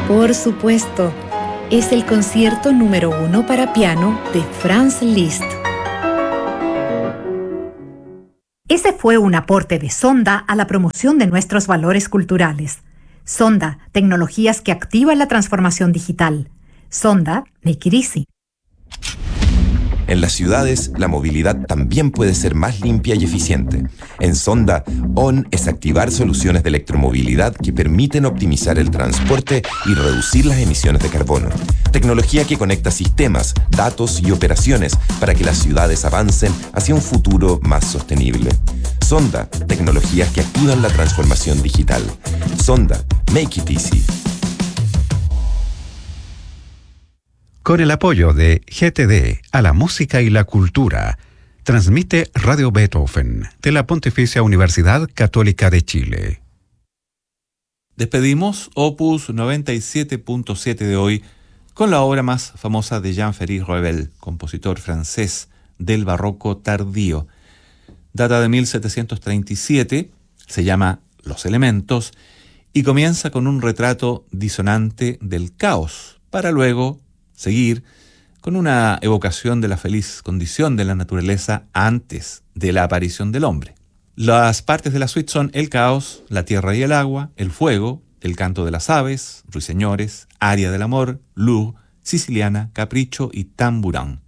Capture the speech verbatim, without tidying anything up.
Por supuesto, es el concierto número uno para piano de Franz Liszt. Ese fue un aporte de Sonda a la promoción de nuestros valores culturales. Sonda, tecnologías que activan la transformación digital. Sonda, make it easy. En las ciudades, la movilidad también puede ser más limpia y eficiente. En Sonda, ON es activar soluciones de electromovilidad que permiten optimizar el transporte y reducir las emisiones de carbono. Tecnología que conecta sistemas, datos y operaciones para que las ciudades avancen hacia un futuro más sostenible. Sonda, tecnologías que activan la transformación digital. Sonda, make it easy. Con el apoyo de G T D a la música y la cultura, transmite Radio Beethoven de la Pontificia Universidad Católica de Chile. Despedimos Opus noventa y siete punto siete de hoy con la obra más famosa de Jean-Félix Ravel, compositor francés del barroco tardío. Data de mil setecientos treinta y siete, se llama Los Elementos y comienza con un retrato disonante del caos, para luego seguir con una evocación de la feliz condición de la naturaleza antes de la aparición del hombre. Las partes de la suite son el caos, la tierra y el agua, el fuego, el canto de las aves, ruiseñores, aria del amor, luz, siciliana, capricho y tamburán.